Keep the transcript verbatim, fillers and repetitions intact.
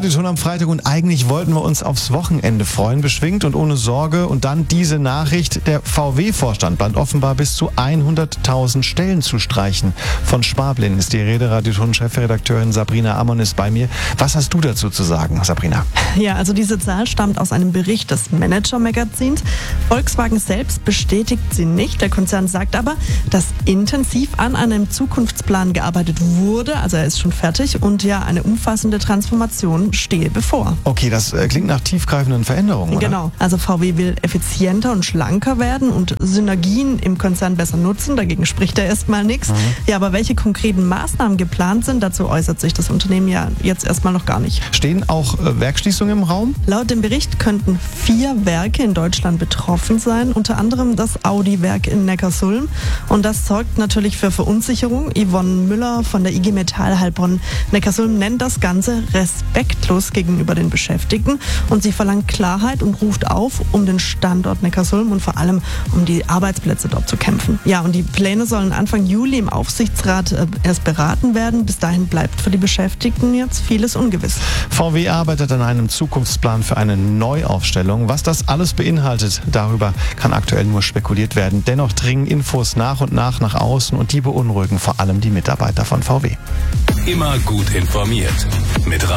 Radioton am Freitag und eigentlich wollten wir uns aufs Wochenende freuen, beschwingt und ohne Sorge. Und dann diese Nachricht, der V W-Vorstand plant offenbar bis zu hunderttausend Stellen zu streichen. Von Schwablin ist die Rede. Radioton-Chefredakteurin Sabrina Amon ist bei mir. Was hast du dazu zu sagen, Sabrina? Ja, also diese Zahl stammt aus einem Bericht des Manager-Magazins. Volkswagen selbst bestätigt sie nicht. Der Konzern sagt aber, dass intensiv an einem Zukunftsplan gearbeitet wurde. Also er ist schon fertig und ja, eine umfassende Transformation stehe bevor. Okay, das äh, klingt nach tiefgreifenden Veränderungen, oder? Genau. Also V W will effizienter und schlanker werden und Synergien im Konzern besser nutzen. Dagegen spricht er erstmal nichts. Mhm. Ja, aber welche konkreten Maßnahmen geplant sind, dazu äußert sich das Unternehmen ja jetzt erstmal noch gar nicht. Stehen auch äh, Werksschließungen im Raum? Laut dem Bericht könnten vier Werke in Deutschland betroffen sein, unter anderem das Audi-Werk in Neckarsulm. Und das sorgt natürlich für Verunsicherung. Yvonne Müller von der I G Metall Heilbronn Neckarsulm nennt das Ganze respektlos gegenüber den Beschäftigten und sie verlangt Klarheit und ruft auf, um den Standort Neckarsulm und vor allem um die Arbeitsplätze dort zu kämpfen. Ja, und die Pläne sollen Anfang Juli im Aufsichtsrat äh, erst beraten werden. Bis dahin bleibt für die Beschäftigten jetzt vieles ungewiss. V W arbeitet an einem Zukunftsplan für eine Neuaufstellung. Was das alles beinhaltet, darüber kann aktuell nur spekuliert werden. Dennoch dringen Infos nach und nach nach außen und die beunruhigen vor allem die Mitarbeiter von V W. Immer gut informiert mit